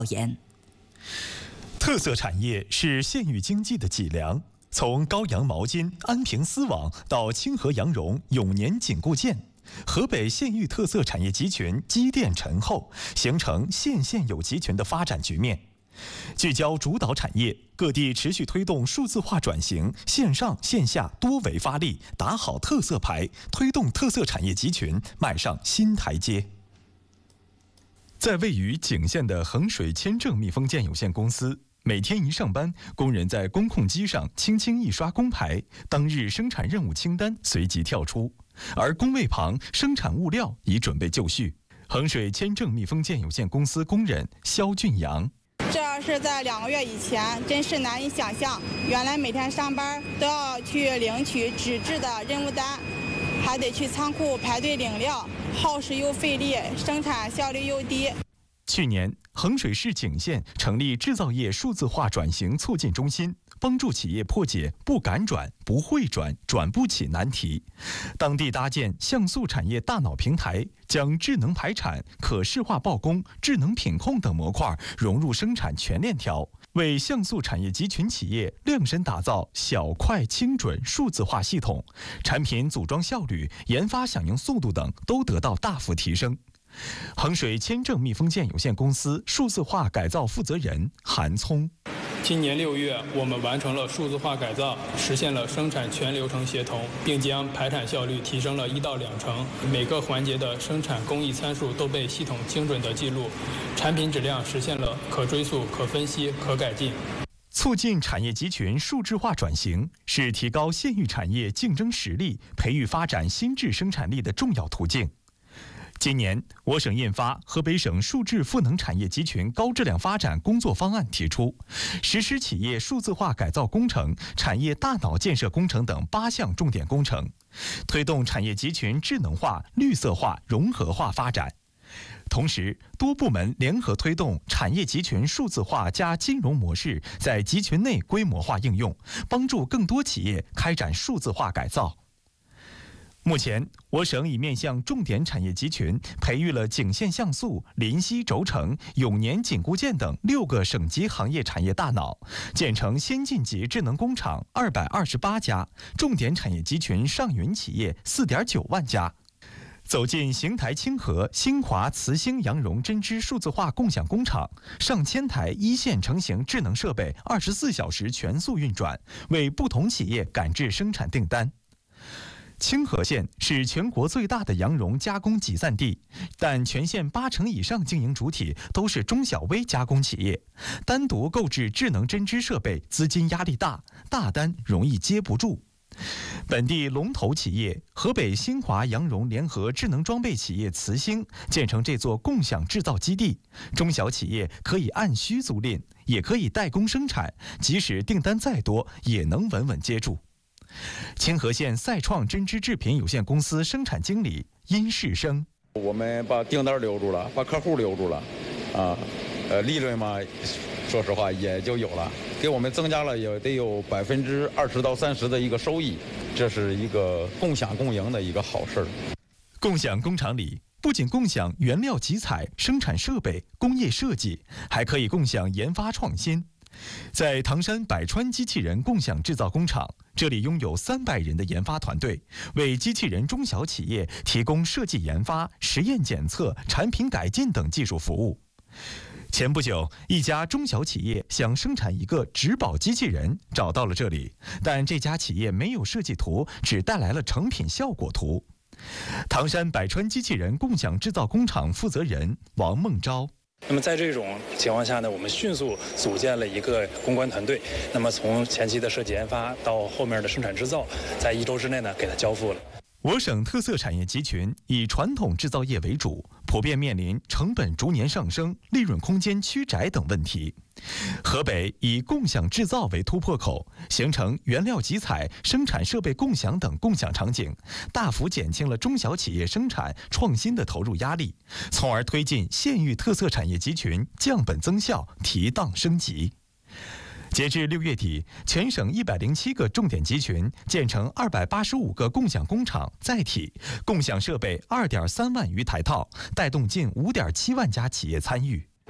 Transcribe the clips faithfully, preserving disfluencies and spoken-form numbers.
言。 特色产业是县域经济的脊梁，从高阳毛巾、安平丝网到清河羊绒、永年紧固件，河北县域特色产业集群积淀沉厚，形成县县有集群的发展局面。聚焦主导产业，各地持续推动数字化转型，线上线下多维发力，打好特色牌，推动特色产业集群迈上新台阶。在位于景县的衡水千正密封件有限公司，每天一上班，工人在工控机上轻轻一刷工牌，当日生产任务清单随即跳出，而工位旁生产物料已准备就绪。衡水千正密封件有限公司工人肖俊阳。 这要是在两个月以前，真是难以想象。原来每天上班都要去领取纸质的任务单，还得去仓库排队领料，耗时又费力，生产效率又低。 去年，衡水市景县成立制造业数字化转型促进中心，帮助企业破解不敢转、不会转、转不起难题。当地搭建像素产业大脑平台，将智能排产、可视化报工、智能品控等模块融入生产全链条，为像素产业集群企业量身打造小、快、精准数字化系统，产品组装效率、研发响应速度等都得到大幅提升。衡水千正密封件有限公司数字化改造负责人韩聪。 今年六月，我们完成了数字化改造，实现了生产全流程协同，并将排产效率提升了一到两成。每个环节的生产工艺参数都被系统精准地记录，产品质量实现了可追溯、可分析、可改进。 促进产业集群数字化转型是提高县域产业竞争实力、培育发展新质生产力的重要途径。今年，我省印发《河北省数字赋能产业集群高质量发展工作方案》，提出实施企业数字化改造工程、产业大脑建设工程等八项重点工程，推动产业集群智能化、绿色化、融合化发展。同时，多部门联合推动产业集群数字化加金融模式在集群内规模化应用，帮助更多企业开展数字化改造。目前，我省已面向重点产业集群培育了景县像素、临溪轴承、永年紧固件等六个省级行业产业大脑，建成先进级智能工厂二百二十八家，重点产业集群上云企业四点九万家。走进邢台清河新华磁兴羊绒针织数字化共享工厂，上千台一线成型智能设备二十四小时全速运转，为不同企业赶制生产订单。清河县是全国最大的羊绒加工集散地，但全县八成以上经营主体都是中小微加工企业，单独购置智能针织设备资金压力大，大单容易接不住。本地龙头企业河北新华羊绒联合智能装备企业磁兴建成这座共享制造基地，中小企业可以按需租赁，也可以代工生产，即使订单再多，也能稳稳接住。清河县赛创针织制品有限公司生产经理殷世生： 我们把订单留住了，把客户留住了，啊，呃，利润嘛，说实话也就有了，给我们增加了也得有百分之二十到三十的一个收益，这是一个共享共赢的一个好事儿。 共享工厂里不仅共享原料集采、生产设备、工业设计，还可以共享研发创新。在唐山百川机器人共享制造工厂，这里拥有三百人的研发团队，为机器人中小企业提供设计研发、实验检测、产品改进等技术服务。前不久，一家中小企业想生产一个植保机器人，找到了这里，但这家企业没有设计图，只带来了成品效果图。唐山百川机器人共享制造工厂负责人王梦昭： 那么在这种情况下呢，我们迅速组建了一个攻关团队。那么从前期的设计研发到后面的生产制造，在一周之内呢，给它交付了。 我省特色产业集群以传统制造业为主，普遍面临成本逐年上升、利润空间趋窄等问题。河北以共享制造为突破口，形成原料集采、生产设备共享等共享场景，大幅减轻了中小企业生产创新的投入压力，从而推进县域特色产业集群降本增效、提档升级。截至六月底，全省一百零七个重点集群建成二百八十五个共享工厂载体，共享设备二点三万余台套，带动近五点七万家企业参与。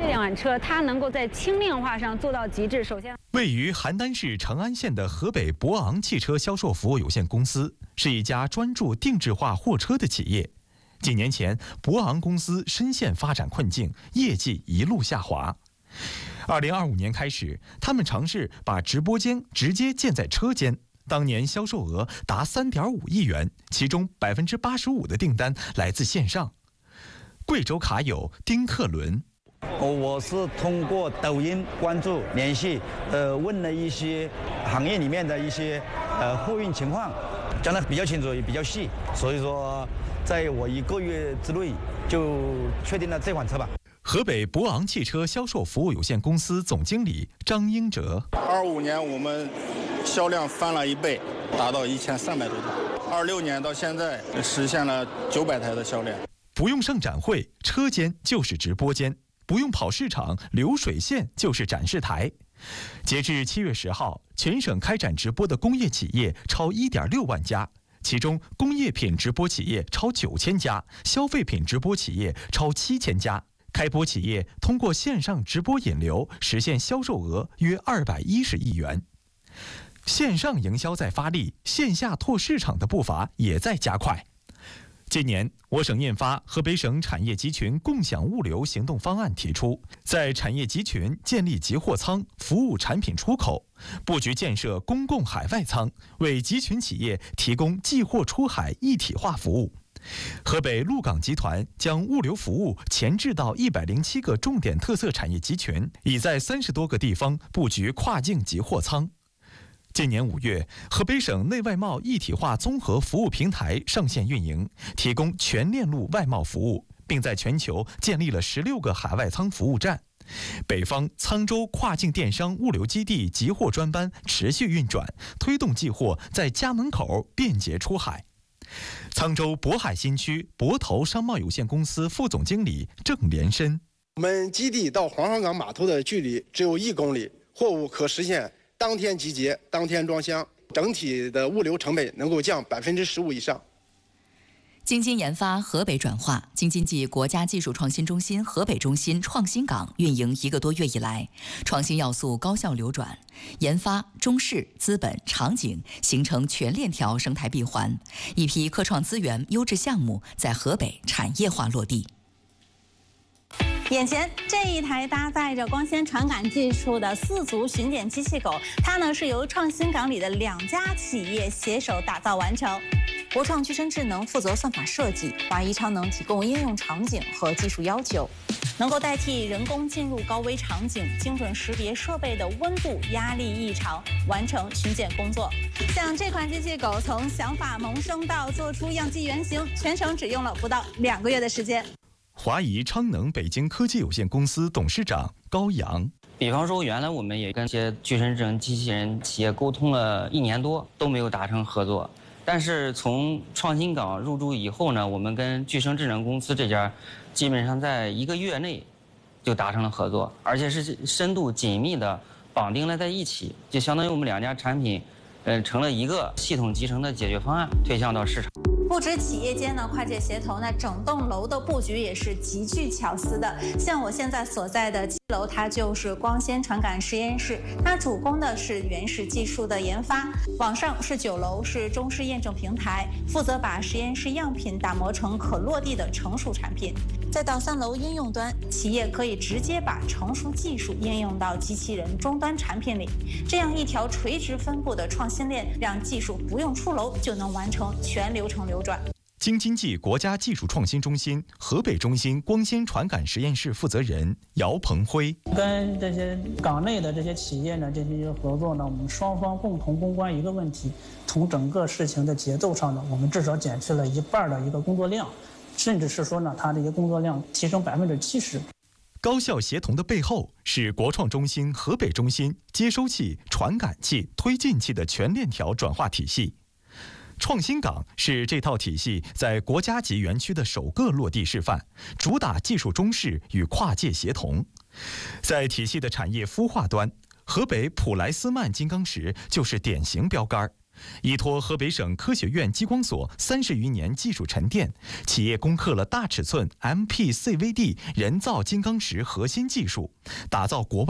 这辆车它能够在轻量化上做到极致。首先， 位于邯郸市成安县的河北博昂汽车销售服务有限公司是一家专注定制化货车的企业。几年前，博昂公司深陷发展困境，业绩一路下滑。二零二五年开始，他们尝试把直播间直接建在车间。当年销售额达三点五亿元，其中百分之八十五的订单来自线上。贵州卡友丁克伦， 我是通过抖音关注联系，呃，问了一些行业里面的一些呃货运情况，讲得比较清楚，也比较细，所以说，在我一个月之内就确定了这款车吧。 河北博昂汽车销售服务有限公司总经理张英哲， 二五年我们销量翻了一倍，达到一千三百多台。二六年到现在实现了九百台的销量。 不用上展会，车间就是直播间；不用跑市场，流水线就是展示台。截至七月十号，全省开展直播的工业企业超一点六万家，其中工业品直播企业超九千家，消费品直播企业超七千家。开播企业通过线上直播引流，实现销售额约二百一十亿元。线上营销在发力，线下拓市场的步伐也在加快。今年，我省印发《河北省产业集群共享物流行动方案》，提出在产业集群建立集货仓，服务产品出口，布局建设公共海外仓，为集群企业提供寄货出海一体化服务。河北陆港集团将物流服务前置到一百零七个重点特色产业集群，已在三十多个地方布局跨境集货仓。今年五月，河北省内外贸一体化综合服务平台上线运营，提供全链路外贸服务，并在全球建立了十六个海外仓服务站。北方沧州跨境电商物流基地集货专班持续运转，推动寄货在家门口便捷出海。沧州渤海新区渤投商贸有限公司副总经理郑连申， 我们基地到黄河港码头的距离只有一公里，货物可实现当天集结、当天装箱，整体的物流成本能够降百分之十五以上。 京津研发河北转化，京津冀国家技术创新中心河北中心创新港运营一个多月以来，创新要素高效流转，研发、中试、资本、场景形成全链条生态闭环，一批科创资源优质项目在河北产业化落地。 眼前这一台搭载着光纤传感技术的四足巡检机器狗，它呢是由创新港里的两家企业携手打造完成。国创具身智能负责算法设计，华谊超能提供应用场景和技术要求，能够代替人工进入高危场景，精准识别设备的温度、压力异常，完成巡检工作。像这款机器狗，从想法萌生到做出样机原型，全程只用了不到两个月的时间。 华谊昌能北京科技有限公司董事长高阳， 比方说，原来我们也跟一些具身智能机器人企业沟通了一年多，都没有达成合作。但是从创新港入驻以后呢，我们跟具身智能公司这家，基本上在一个月内就达成了合作，而且是深度紧密的绑定了在一起，就相当于我们两家产品，呃，成了一个系统集成的解决方案，推向到市场。 不止企业间呢跨界协同，那整栋楼的布局也是极具巧思的。像我现在所在的七楼，它就是光纤传感实验室，它主攻的是原始技术的研发。往上是九楼，是中试验证平台，负责把实验室样品打磨成可落地的成熟产品。再到三楼应用端，企业可以直接把成熟技术应用到机器人终端产品里，这样一条垂直分布的创新链，让技术不用出楼就能完成全流程流转。 京津冀国家技术创新中心河北中心光纤传感实验室负责人姚鹏辉， 跟这些港内的这些企业呢进行一个合作呢，我们双方共同攻关一个问题，从整个事情的节奏上呢，我们至少减去了一半的一个工作量，甚至是说呢，它的一个工作量提升百分之七十。 高效协同的背后是国创中心河北中心接收器、传感器、推进器的全链条转化体系。创新港是这套体系在国家级园区的首个落地示范，主打技术中试与跨界协同。在体系的产业孵化端，河北普莱斯曼金刚石就是典型标杆。 依托河北省科学院激光所三十余年技术沉淀，企业攻克了大尺寸 M P C V D 人造金刚石核心技术，打造国外